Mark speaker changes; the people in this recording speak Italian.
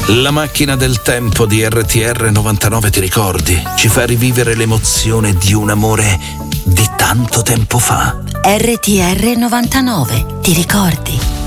Speaker 1: La macchina del tempo di RTR 99, ti ricordi? Ci fa rivivere l'emozione di un amore di tanto tempo fa.
Speaker 2: RTR 99, ti ricordi?